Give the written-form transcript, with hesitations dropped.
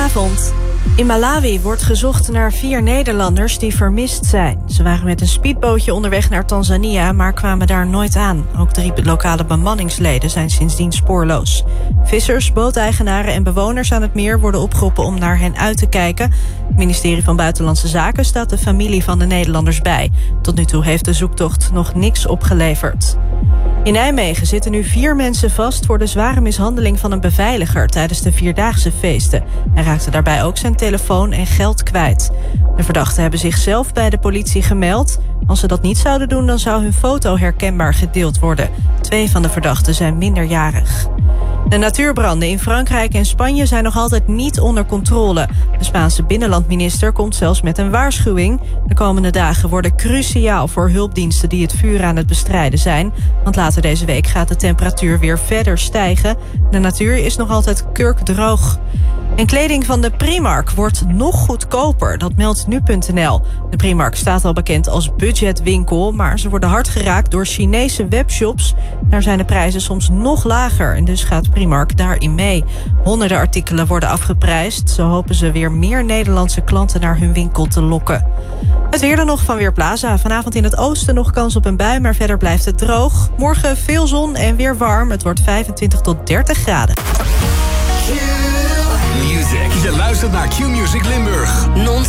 Goedenavond. In Malawi wordt gezocht naar 4 Nederlanders die vermist zijn. Ze waren met een speedbootje onderweg naar Tanzania, maar kwamen daar nooit aan. Ook 3 lokale bemanningsleden zijn sindsdien spoorloos. Vissers, booteigenaren en bewoners aan het meer worden opgeroepen om naar hen uit te kijken. Het ministerie van Buitenlandse Zaken staat de familie van de Nederlanders bij. Tot nu toe heeft de zoektocht nog niks opgeleverd. In Nijmegen zitten nu 4 mensen vast voor de zware mishandeling van een beveiliger tijdens de Vierdaagse feesten. Hij raakte daarbij ook zijn telefoon en geld kwijt. De verdachten hebben zichzelf bij de politie gemeld. Als ze dat niet zouden doen, dan zou hun foto herkenbaar gedeeld worden. 2 van de verdachten zijn minderjarig. De natuurbranden in Frankrijk en Spanje zijn nog altijd niet onder controle. De Spaanse binnenlandminister komt zelfs met een waarschuwing. De komende dagen worden cruciaal voor hulpdiensten die het vuur aan het bestrijden zijn. Want later deze week gaat de temperatuur weer verder stijgen. De natuur is nog altijd kurkdroog. En kleding van de Primark wordt nog goedkoper, dat meldt nu.nl. De Primark staat al bekend als budgetwinkel, maar ze worden hard geraakt door Chinese webshops. Daar zijn de prijzen soms nog lager en dus gaat Primark daarin mee. Honderden artikelen worden afgeprijsd. Zo hopen ze weer meer Nederlandse klanten naar hun winkel te lokken. Het weer dan nog van Weerplaza. Vanavond in het oosten nog kans op een bui, maar verder blijft het droog. Morgen veel zon en weer warm. Het wordt 25 tot 30 graden. Je luistert naar Q-Music Limburg.